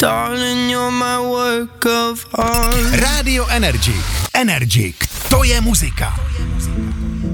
Darling, you're my work of art. Rádio Energy. Energik. To je muzika.